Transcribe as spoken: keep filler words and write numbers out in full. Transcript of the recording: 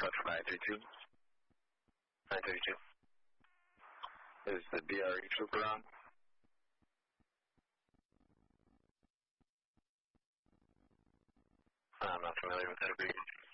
request for nine three two. nine three two. Is the D R E trooper on? I'm not familiar with that agreement.